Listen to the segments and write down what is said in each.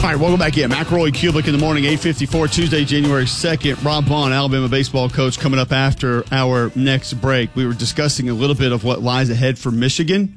All right, welcome back in. McElroy, Kubik in the morning, 8:54, Tuesday, January 2nd. Rob Vaughn, Alabama baseball coach, coming up after our next break. We were discussing a little bit of what lies ahead for Michigan.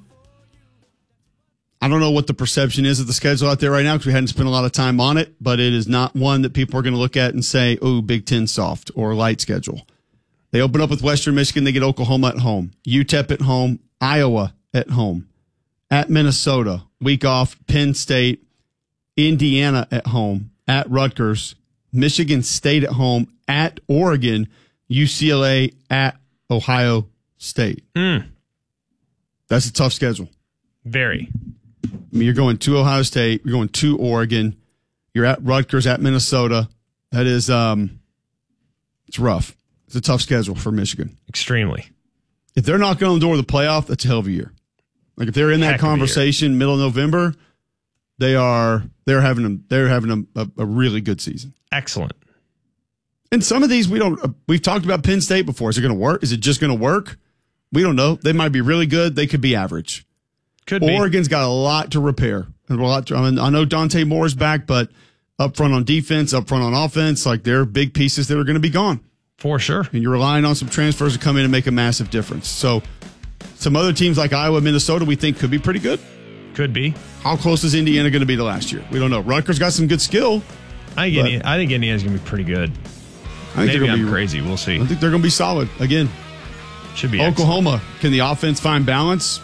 I don't know what the perception is of the schedule out there right now because we hadn't spent a lot of time on it, but it is not one that people are going to look at and say, oh, Big Ten soft or light schedule. They open up with Western Michigan. They get Oklahoma at home, UTEP at home, Iowa at home, at Minnesota, week off, Penn State, Indiana at home, at Rutgers, Michigan State at home, at Oregon, UCLA, at Ohio State. That's a tough schedule. Very. I mean, you're going to Ohio State, you're going to Oregon, you're at Rutgers, at Minnesota. That is, it's rough. It's a tough schedule for Michigan. Extremely. If they're knocking on the door of the playoff, that's a hell of a year. Like if they're in that conversation middle of November, they're having a really good season. Excellent. And some of these we've talked about Penn State before. Is it going to work? Is it just going to work? We don't know. They might be really good. They could be average. Could be. Oregon's got a lot to repair. I know Dante Moore's back, but up front on defense, up front on offense, like they're big pieces that are going to be gone. For sure. And you're relying on some transfers to come in and make a massive difference. So some other teams like Iowa, Minnesota, we think could be pretty good. Could be. How close is Indiana going to be to last year? We don't know. Rutgers got some good skill. I think Indiana's going to be pretty good. Maybe I'm crazy. We'll see. I think they're going to be solid. Again, should be Oklahoma. Excellent. Can the offense find balance?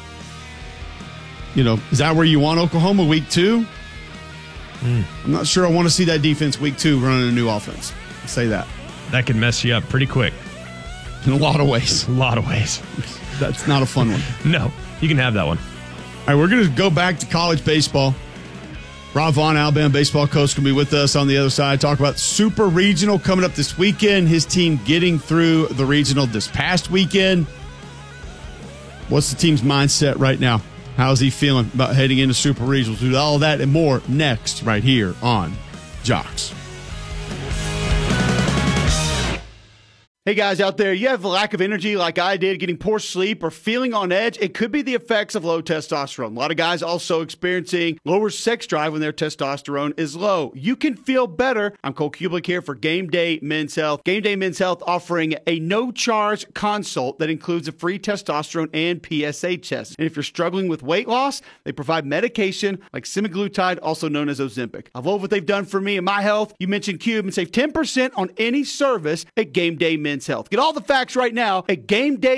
Is that where you want Oklahoma week 2? I'm not sure I want to see that defense week 2 running a new offense. I'll say that. That can mess you up pretty quick. In a lot of ways. A lot of ways. That's not a fun one. No, you can have that one. All right, we're going to go back to college baseball. Rob Vaughn, Alabama baseball coach, can be with us on the other side. Talk about Super Regional coming up this weekend. His team getting through the regional this past weekend. What's the team's mindset right now? How's he feeling about heading into Super Regionals? We'll do all that and more next right here on Jocks. Hey guys out there, you have a lack of energy like I did, getting poor sleep or feeling on edge. It could be the effects of low testosterone. A lot of guys also experiencing lower sex drive when their testosterone is low. You can feel better. I'm Cole Kubik here for Game Day Men's Health. Game Day Men's Health offering a no-charge consult that includes a free testosterone and PSA test. And if you're struggling with weight loss, they provide medication like semaglutide, also known as Ozempic. I love what they've done for me and my health. You mentioned Cube and save 10% on any service at Game Day Men's Health. Get all the facts right now at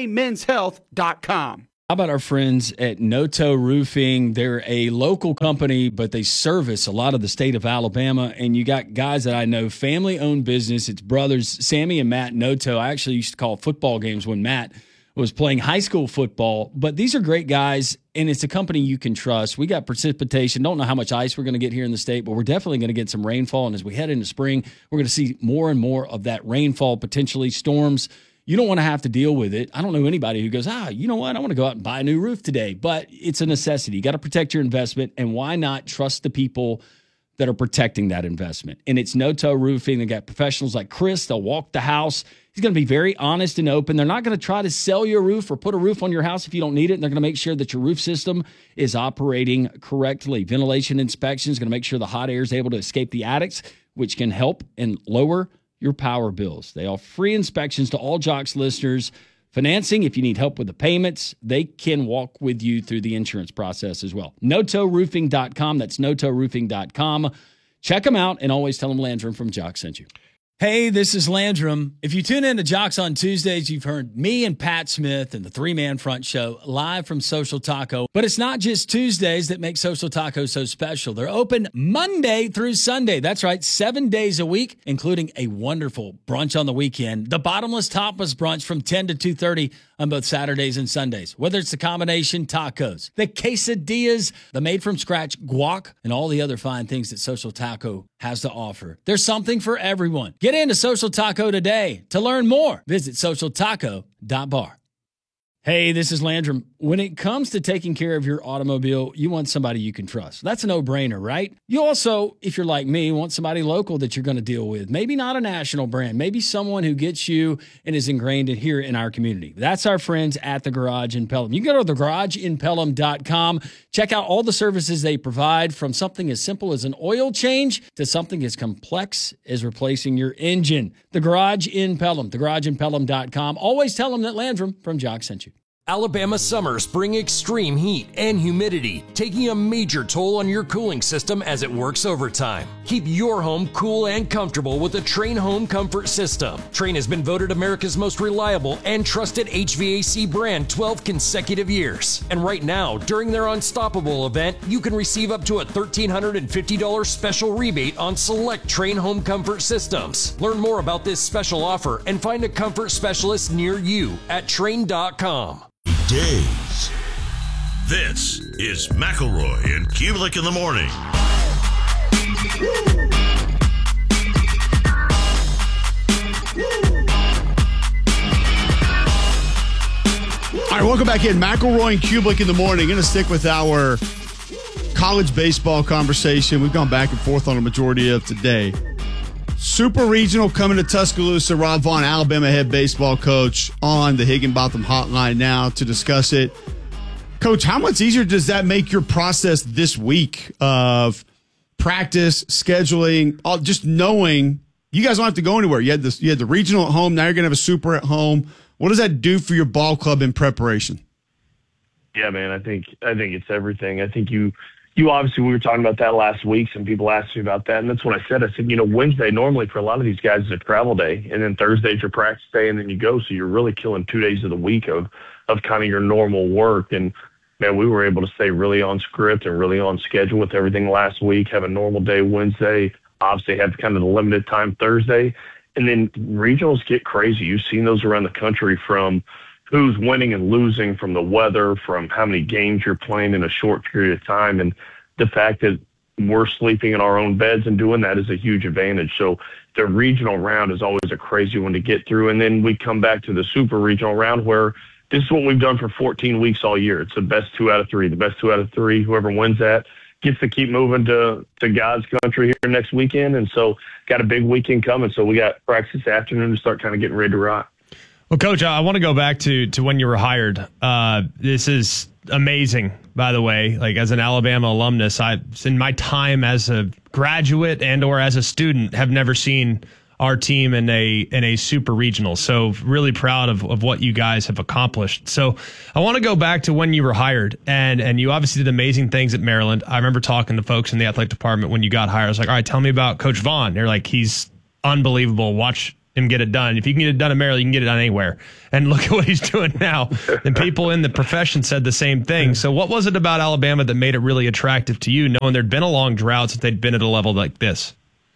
GameDayMen'sHealth.com. How about our friends at Noto Roofing? They're a local company, but they service a lot of the state of Alabama. And you got guys that I know, family-owned business. It's brothers, Sammy and Matt Noto. I actually used to call football games when Matt was playing high school football. But these are great guys, and it's a company you can trust. We got precipitation. Don't know how much ice we're going to get here in the state, but we're definitely going to get some rainfall. And as we head into spring, we're going to see more and more of that rainfall, potentially storms. You don't want to have to deal with it. I don't know anybody who goes, you know what? I want to go out and buy a new roof today. But it's a necessity. You got to protect your investment. And why not trust the people that are protecting that investment? And it's Noto Roofing. They got professionals like Chris. They'll walk the house. He's going to be very honest and open. They're not going to try to sell you a roof or put a roof on your house if you don't need it. And they're going to make sure that your roof system is operating correctly. Ventilation inspection is going to make sure the hot air is able to escape the attics, which can help and lower your power bills. They offer free inspections to all Jocks listeners. Financing, if you need help with the payments, they can walk with you through the insurance process as well. NotoRoofing.com. That's NotoRoofing.com. Check them out and always tell them Landrum from Jocks sent you. Hey, this is Landrum. If you tune in to Jocks on Tuesdays, you've heard me and Pat Smith and the three-man front show live from Social Taco. But it's not just Tuesdays that make Social Taco so special. They're open Monday through Sunday. That's right, 7 days a week, including a wonderful brunch on the weekend. The Bottomless Tapas brunch from 10 to 2:30 on both Saturdays and Sundays. Whether it's the combination tacos, the quesadillas, the made-from-scratch guac, and all the other fine things that Social Taco has to offer. There's something for everyone. Get into Social Taco today. To learn more, visit socialtaco.bar. Hey, this is Landrum. When it comes to taking care of your automobile, you want somebody you can trust. That's a no-brainer, right? You also, if you're like me, want somebody local that you're going to deal with. Maybe not a national brand. Maybe someone who gets you and is ingrained here in our community. That's our friends at The Garage in Pelham. You can go to thegarageinpelham.com. Check out all the services they provide, from something as simple as an oil change to something as complex as replacing your engine. The Garage in Pelham, thegarageinpelham.com. Always tell them that Landrum from Jock sent you. Alabama summers bring extreme heat and humidity, taking a major toll on your cooling system as it works overtime. Keep your home cool and comfortable with the Trane Home Comfort System. Trane has been voted America's most reliable and trusted HVAC brand 12 consecutive years. And right now, during their Unstoppable event, you can receive up to a $1,350 special rebate on select Trane Home Comfort systems. Learn more about this special offer and find a comfort specialist near you at Trane.com. Days. This is McElroy and Kubelik in the morning. All right, welcome back in. McElroy and Kubelik in the morning. Going to stick with our college baseball conversation. We've gone back and forth on a majority of today. Super Regional coming to Tuscaloosa. Rob Vaughn, Alabama head baseball coach, on the Higginbotham hotline now to discuss it. Coach, how much easier does that make your process this week of practice, scheduling, just knowing you guys don't have to go anywhere? You had the regional at home. Now you're going to have a super at home. What does that do for your ball club in preparation? Yeah, man, I think it's everything. I think you obviously, we were talking about that last week. Some people asked me about that, and that's what I said. I said, Wednesday normally for a lot of these guys is a travel day, and then Thursday's your practice day, and then you go. So you're really killing 2 days of the week of kind of your normal work. And, man, we were able to stay really on script and really on schedule with everything last week, have a normal day Wednesday, obviously have kind of the limited time Thursday. And then regionals get crazy. You've seen those around the country, from who's winning and losing, from the weather, from how many games you're playing in a short period of time. And the fact that we're sleeping in our own beds and doing that is a huge advantage. So the regional round is always a crazy one to get through. And then we come back to the super regional round, where this is what we've done for 14 weeks all year. It's the best 2 out of 3. The best 2 out of 3, whoever wins that gets to keep moving to God's country here next weekend. And so got a big weekend coming. So we got practice this afternoon to start kind of getting ready to rock. Well, Coach, I want to go back to when you were hired. This is amazing, by the way. Like, as an Alabama alumnus, in my time as a graduate and or as a student, have never seen our team in a super regional. So really proud of what you guys have accomplished. So I want to go back to when you were hired, and you obviously did amazing things at Maryland. I remember talking to folks in the athletic department when you got hired. I was like, all right, tell me about Coach Vaughn. They're like, he's unbelievable. Watch him get it done. If you can get it done in Maryland, you can get it done anywhere. And look at what he's doing now. And people in the profession said the same thing. So what was it about Alabama that made it really attractive to you, knowing there'd been a long drought since they'd been at a level like this?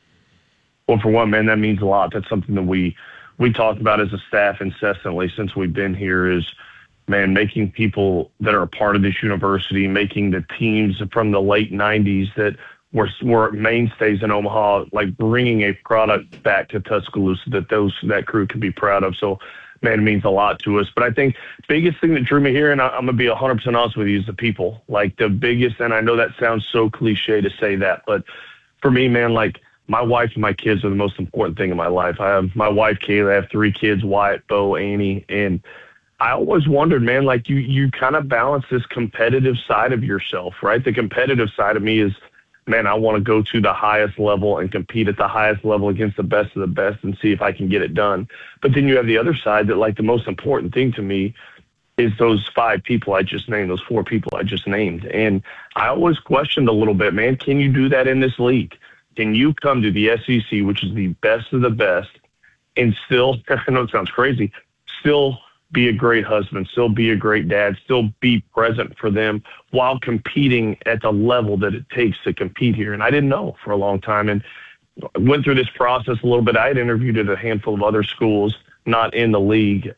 Well, for one, man, that means a lot. That's something that we talk about as a staff incessantly since we've been here, is, man, making people that are a part of this university, making the teams from the late 90s that were mainstays in Omaha, like bringing a product back to Tuscaloosa that crew can be proud of. So, man, it means a lot to us. But I think the biggest thing that drew me here, and I'm going to be 100% honest with you, is the people. Like, the biggest, and I know that sounds so cliche to say that, but for me, man, like, my wife and my kids are the most important thing in my life. I have my wife, Kayla, I have 3 kids, Wyatt, Bo, Annie, and I always wondered, man, like, you kind of balance this competitive side of yourself, right? The competitive side of me is, man, I want to go to the highest level and compete at the highest level against the best of the best and see if I can get it done. But then you have the other side that, like, the most important thing to me is those 5 people I just named, those 4 people I just named. And I always questioned a little bit, man, can you do that in this league? Can you come to the SEC, which is the best of the best, and still, I know it sounds crazy, still be a great husband, still be a great dad, still be present for them while competing at the level that it takes to compete here? And I didn't know for a long time, and went through this process a little bit. I had interviewed at a handful of other schools, not in the league,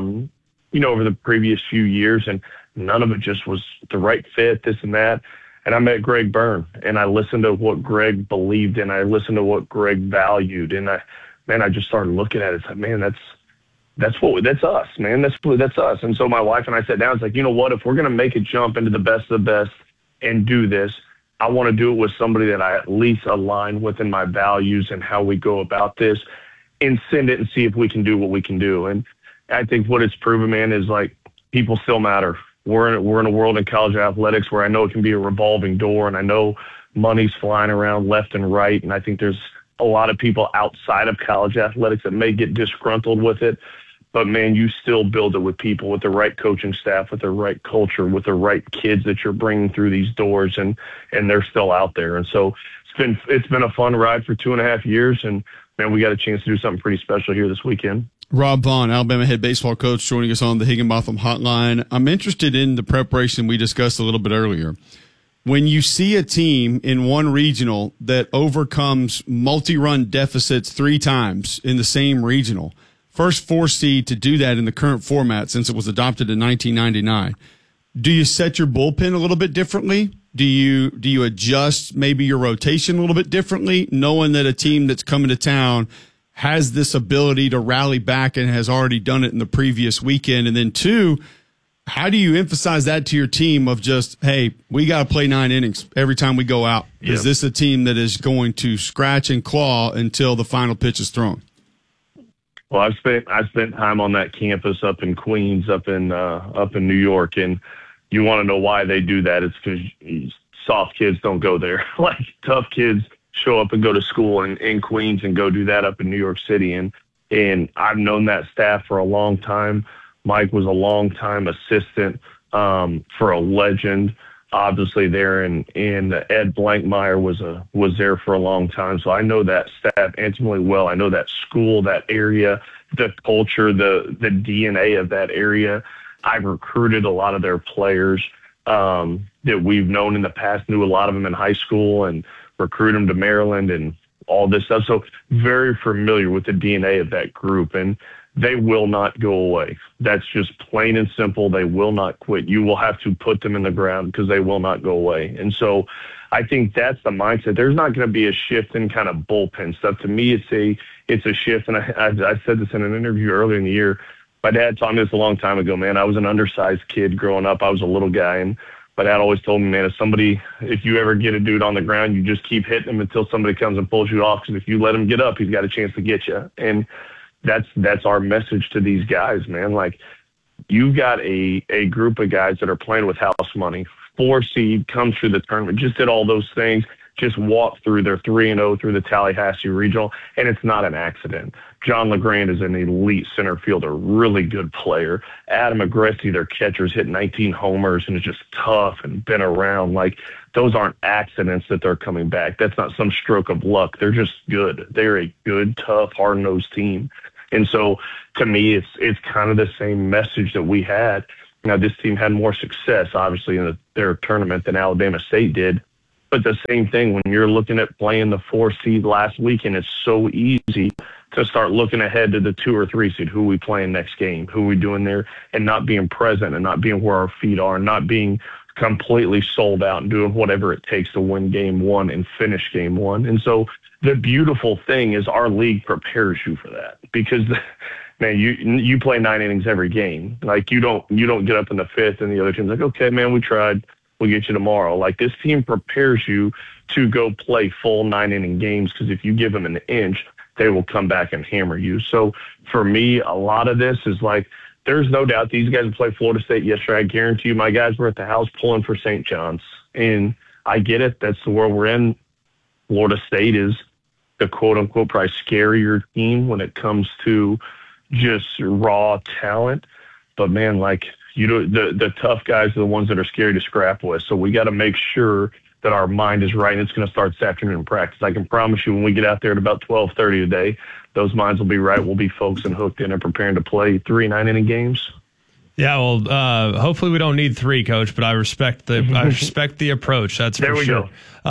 over the previous few years, and none of it just was the right fit, this and that. And I met Greg Byrne, and I listened to what Greg believed in. I listened to what Greg valued. And I just started looking at it. It's like, man, that's us, man. That's us. And so my wife and I sat down. It's like, you know what? If we're going to make a jump into the best of the best and do this, I want to do it with somebody that I at least align with in my values and how we go about this, and send it and see if we can do what we can do. And I think what it's proven, man, is like people still matter. We're in a world in college athletics where I know it can be a revolving door, and I know money's flying around left and right. And I think there's a lot of people outside of college athletics that may get disgruntled with it. But, man, you still build it with people, with the right coaching staff, with the right culture, with the right kids that you're bringing through these doors, and they're still out there. And so it's been a fun ride for 2.5 years, and, man, we got a chance to do something pretty special here this weekend. Rob Vaughn, Alabama head baseball coach, joining us on the Higginbotham Hotline. I'm interested in the preparation we discussed a little bit earlier. When you see a team in one regional that overcomes multi-run deficits 3 times in the same regional, first 4 seed to do that in the current format since it was adopted in 1999. Do you set your bullpen a little bit differently? Do you adjust maybe your rotation a little bit differently, knowing that a team that's coming to town has this ability to rally back and has already done it in the previous weekend? And then 2, how do you emphasize that to your team of just, hey, we got to play 9 innings every time we go out? Yep. Is this a team that is going to scratch and claw until the final pitch is thrown? Well, I spent time on that campus up in Queens, up in New York, and you want to know why they do that? It's because soft kids don't go there. Like, tough kids show up and go to school in Queens and go do that up in New York City. And I've known that staff for a long time. Mike was a long-time assistant for a legend, obviously there, and Ed Blankmeyer was there for a long time. So I know that staff intimately well. I know that school, that area, the culture, the DNA of that area. I've recruited a lot of their players that we've known in the past, knew a lot of them in high school, and recruited them to Maryland and all this stuff. So very familiar with the DNA of that group, and they will not go away. That's just plain and simple. They will not quit. You will have to put them in the ground because they will not go away. And so I think that's the mindset. There's not going to be a shift in kind of bullpen stuff. To me, it's a shift. And I said this in an interview earlier in the year. My dad taught me this a long time ago, man. I was an undersized kid growing up. I was a little guy, and my dad always told me, man, if you ever get a dude on the ground, you just keep hitting him until somebody comes and pulls you off. Because if you let him get up, he's got a chance to get you. And that's our message to these guys, man. Like, you've got a group of guys that are playing with house money. 4 seed, comes through the tournament, just did all those things, just walked through. They're 3-0 through the Tallahassee Regional, and it's not an accident. John LeGrand is an elite center fielder, really good player. Adam Agressi, their catcher's hit 19 homers and is just tough and been around. Like, those aren't accidents that they're coming back. That's not some stroke of luck. They're just good. They're a good, tough, hard-nosed team. And so, to me, it's kind of the same message that we had. Now, this team had more success, obviously, in their tournament than Alabama State did. But the same thing, when you're looking at playing the 4 seed last weekend, it's so easy to start looking ahead to the 2 or 3 seed. Who we playing next game? Who we doing there? And not being present and not being where our feet are, and not being completely sold out and doing whatever it takes to win game 1 and finish game 1. And so the beautiful thing is our league prepares you for that, because, man, you play 9 innings every game. Like, you don't get up in the 5th and the other team's like, okay, man, we tried. We'll get you tomorrow. Like, this team prepares you to go play full 9-inning games, because if you give them an inch, they will come back and hammer you. So for me, a lot of this is like, there's no doubt these guys played Florida State yesterday. I guarantee you my guys were at the house pulling for St. John's. And I get it. That's the world we're in. Florida State is the quote-unquote probably scarier team when it comes to just raw talent. But, man, like, the tough guys are the ones that are scary to scrap with. So we got to make sure that our mind is right, and it's going to start this afternoon in practice. I can promise you when we get out there at about 12:30 today, those minds will be right. We'll be focused and hooked in and preparing to play 3 9-inning games. Yeah, well, hopefully we don't need 3, Coach, but I respect the approach. That's for sure.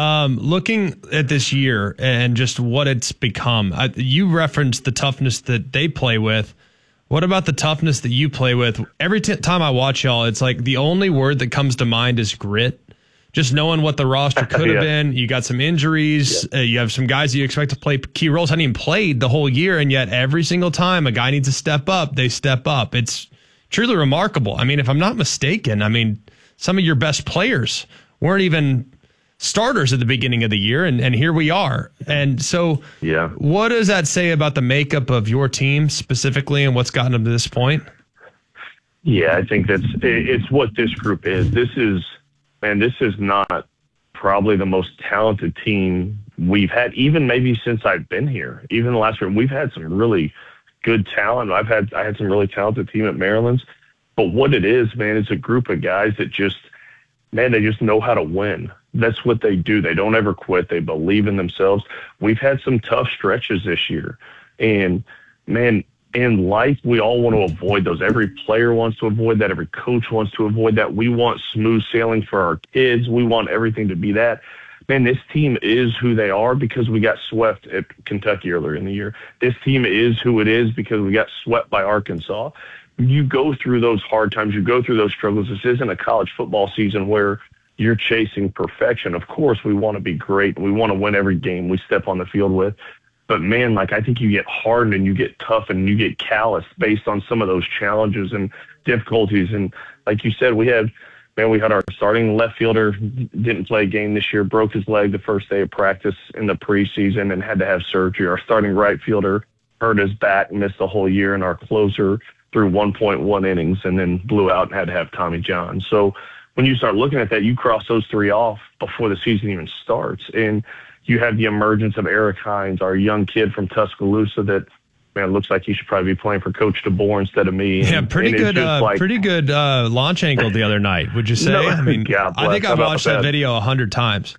Looking at this year and just what it's become, you referenced the toughness that they play with. What about the toughness that you play with? Every time I watch y'all, it's like the only word that comes to mind is grit. just knowing what the roster could have been. You got some injuries. You have some guys that you expect to play key roles. Hadn't even played the whole year, and yet every single time a guy needs to step up, they step up. It's truly remarkable. I mean, if I'm not mistaken, some of your best players weren't even starters at the beginning of the year, and here we are. And so what does that say about the makeup of your team specifically and what's gotten them to this point? Yeah, I think it's what this group is. This is not probably the most talented team we've had, even maybe since I've been here. Even the last year, we've had some really good talent. I had some really talented team at Maryland's. But what it is, man, it's a group of guys that they just know how to win. That's what they do. They don't ever quit. They believe in themselves. We've had some tough stretches this year. And, man, in life, we all want to avoid those. Every player wants to avoid that. Every coach wants to avoid that. We want smooth sailing for our kids. We want everything to be that. Man, this team is who they are because we got swept at Kentucky earlier in the year. This team is who it is because we got swept by Arkansas. You go through those hard times. You go through those struggles. This isn't a college football season where you're chasing perfection. Of course, we want to be great. We want to win every game we step on the field with. But, man, I think you get hardened and you get tough and you get calloused based on some of those challenges and difficulties. And like you said, we had our starting left fielder didn't play a game this year, broke his leg the first day of practice in the preseason and had to have surgery. Our starting right fielder hurt his back, missed the whole year, and our closer threw 1.1 innings and then blew out and had to have Tommy John. So when you start looking at that, you cross those three off before the season even starts. And you have the emergence of Eric Hines, our young kid from Tuscaloosa that, man, looks like he should probably be playing for Coach DeBoer instead of me. Yeah, pretty good launch angle the other night, would you say? No, I think I've watched that video 100 times.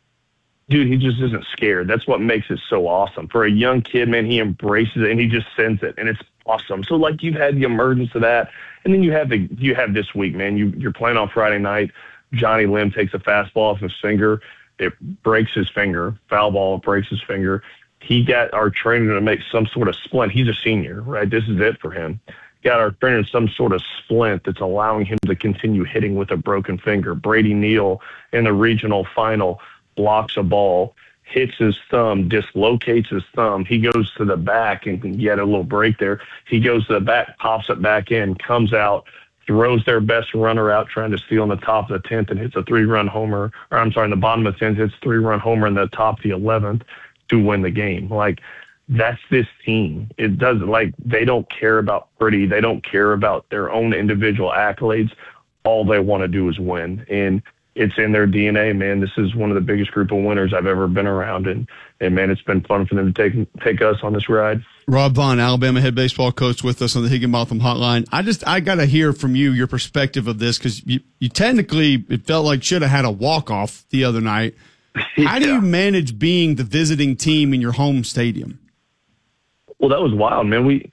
Dude, he just isn't scared. That's what makes it so awesome. For a young kid, man, he embraces it and he just sends it, and it's awesome. So, you've had the emergence of that, and then you have this week, man. You're playing on Friday night. Johnny Lim takes a fastball off his finger. It breaks his finger. Foul ball, breaks his finger. He got our trainer to make some sort of splint. He's a senior, right? This is it for him. Got our trainer some sort of splint that's allowing him to continue hitting with a broken finger. Brady Neal in the regional final blocks a ball, hits his thumb, dislocates his thumb. He goes to the back and get a little break there. He goes to the back, pops it back in, comes out, throws their best runner out trying to steal in the top of the 10th and hits a 3-run homer. Or I'm sorry, in the bottom of the 10th, hits a 3-run homer in the top of the 11th to win the game. That's this team. It doesn't they don't care about pretty. They don't care about their own individual accolades. All they want to do is win. And it's in their DNA, man. This is one of the biggest group of winners I've ever been around. And man, it's been fun for them to take us on this ride. Rob Vaughn, Alabama head baseball coach, with us on the Higginbotham Hotline. I got to hear from you your perspective of this, because you technically, it felt like should have had a walk-off the other night. How do you manage being the visiting team in your home stadium? Well, that was wild, man. We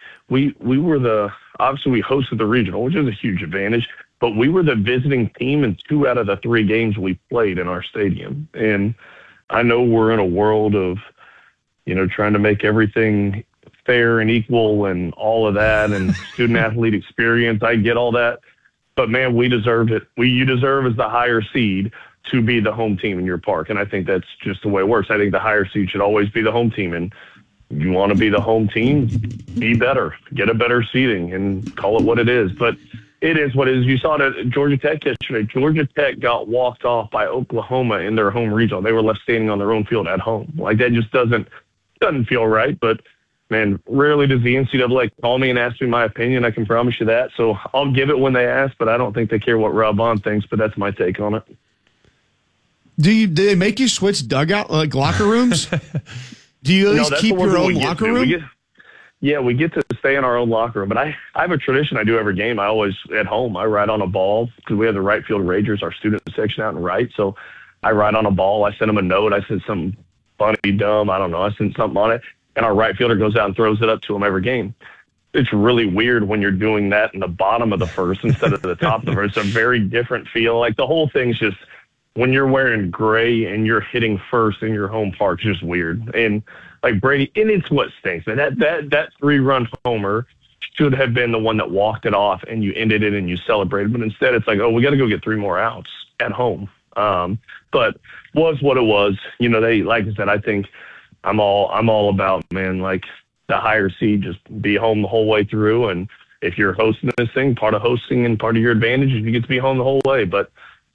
were obviously we hosted the regional, which is a huge advantage, but we were the visiting team in 2 out of the 3 games we played in our stadium. And I know we're in a world of, trying to make everything fair and equal and all of that and student athlete experience. I get all that, but man, we deserved it. You deserve as the higher seed to be the home team in your park. And I think that's just the way it works. I think the higher seed should always be the home team. And you want to be the home team, be better, get a better seating and call it what it is. But it is what it is. You saw it at Georgia Tech yesterday. Georgia Tech got walked off by Oklahoma in their home regional. They were left standing on their own field at home. That just doesn't feel right. But man, rarely does the NCAA call me and ask me my opinion. I can promise you that. So I'll give it when they ask, but I don't think they care what Rob Vaughn thinks, but that's my take on it. Do they make you switch dugout, locker rooms? Do you at least keep your own locker room? We get to stay in our own locker room. But I have a tradition I do every game. I always, at home, I ride on a ball because we have the right field Ragers, our student section out in right. So I ride on a ball. I send them a note. I send something funny, dumb. I don't know. I send something on it. And our right fielder goes out and throws it up to him every game. It's really weird when you're doing that in the bottom of the first instead of the top of the first. It's a very different feel. The whole thing's just, when you're wearing gray and you're hitting first in your home park, it's just weird. And Brady, and it's what stinks, man. That 3-run homer should have been the one that walked it off and you ended it and you celebrated. But instead it's we got to go get 3 more outs at home. But was what it was. You know, they, like I said, I think I'm all about, man, like the higher seed, just be home the whole way through. And if you're hosting this thing, part of hosting and part of your advantage is you get to be home the whole way. But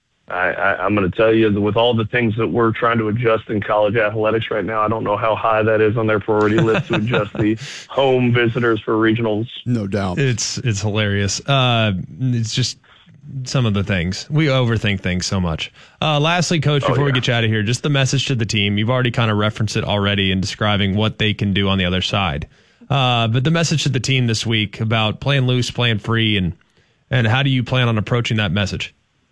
I'm going to tell you that with all the things that we're trying to adjust in college athletics right now, I don't know how high that is on their priority list to adjust the home visitors for regionals. No doubt. It's hilarious. It's just some of the things. We overthink things so much. Lastly, Coach, before we get you out of here, just the message to the team. You've already kind of referenced it already in describing what they can do on the other side. But the message to the team this week about playing loose, playing free, and how do you plan on approaching that message?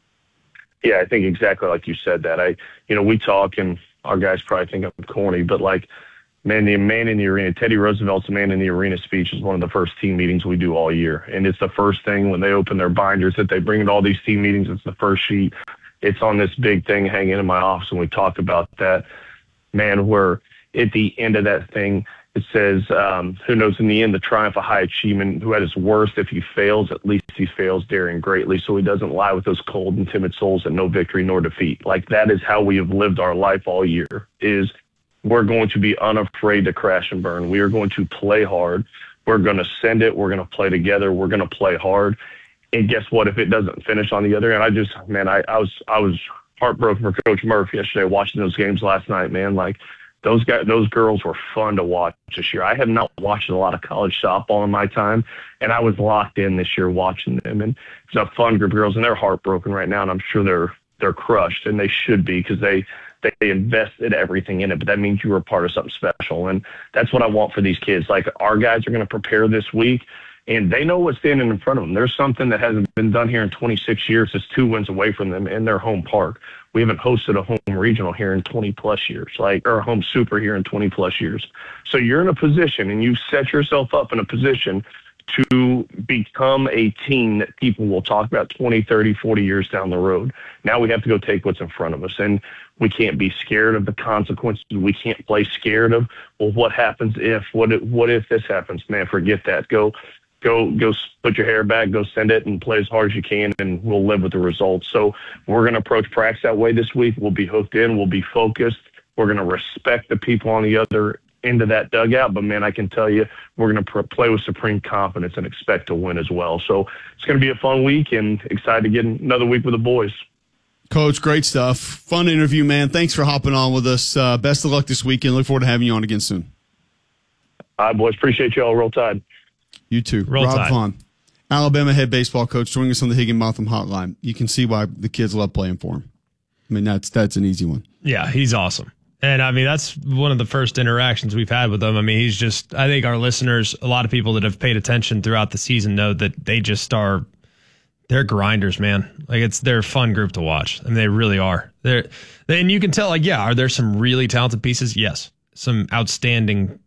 Yeah, I think exactly like you said that. We talk, and our guys probably think I'm corny, but like, man, the man in the arena, Teddy Roosevelt's man in the arena speech is one of the first team meetings we do all year. And it's the first thing when they open their binders that they bring in all these team meetings. It's the first sheet. It's on this big thing hanging in my office, and we talk about that. Man, where at the end of that thing, it says, who knows in the end the triumph of high achievement, who at his worst, if he fails, at least he fails daring greatly, so he doesn't lie with those cold and timid souls that know victory nor defeat. Like, that is how we have lived our life all year, is we're going to be unafraid to crash and burn. We are going to play hard. We're going to send it. We're going to play together. We're going to play hard. And guess what? If it doesn't finish on the other end, I was heartbroken for Coach Murphy yesterday watching those games last night, man. Like, those girls were fun to watch this year. I have not watched a lot of college softball in my time, and I was locked in this year watching them. And it's a fun group of girls, and they're heartbroken right now, and I'm sure they're crushed, and they should be, because they invested everything in it. But that means you were a part of something special, and that's what I want for these kids. Like, our guys are going to prepare this week, and they know what's standing in front of them. There's something that hasn't been done here in 26 years. It's 2 wins away from them in their home park. We haven't hosted a home regional here in 20-plus years, or a home super here in 20-plus years. So you're in a position, and you set yourself up in a position to become a team that people will talk about 20, 30, 40 years down the road. Now we have to go take what's in front of us, and we can't be scared of the consequences. We can't play scared of, well, what happens if, what if this happens? Man, forget that. Go put your hair back, go send it, and play as hard as you can, and we'll live with the results. So we're going to approach practice that way this week. We'll be hooked in. We'll be focused. We're going to respect the people on the other end of that dugout. But, man, I can tell you we're going to play with supreme confidence and expect to win as well. So it's going to be a fun week, and excited to get another week with the boys. Coach, great stuff. Fun interview, man. Thanks for hopping on with us. Best of luck this weekend. Look forward to having you on again soon. All right, boys. Appreciate you all. Roll Tide. You too. Roll Rob Tide. Vaughn, Alabama head baseball coach, joining us on the Higginbotham hotline. You can see why the kids love playing for him. I mean, that's an easy one. Yeah, he's awesome. And I mean, that's one of the first interactions we've had with him. I mean, he's just, I think our listeners, a lot of people that have paid attention throughout the season know that they just are, they're grinders, man. Like, they're a fun group to watch. I mean, they really are. And you can tell, like, yeah, are there some really talented pieces? Yes. Some outstanding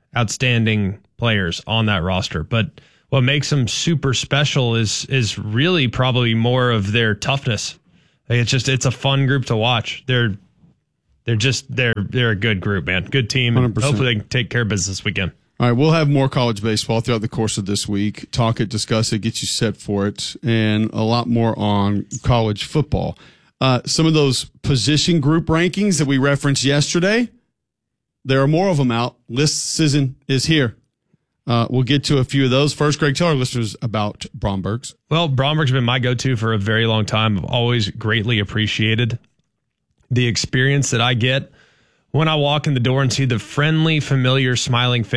players on that roster. But what makes them super special is really probably more of their toughness. Like, it's a fun group to watch. They're a good group, man. Good team. And 100%. hopefully they can take care of business this weekend. All right, we'll have more college baseball throughout the course of this week. Talk it, discuss it, get you set for it, and a lot more on college football. Some of those position group rankings that we referenced yesterday, there are more of them out. List season is here. We'll get to a few of those. First, Greg, tell our listeners about Bromberg's. Well, Bromberg's been my go-to for a very long time. I've always greatly appreciated the experience that I get when I walk in the door and see the friendly, familiar, smiling face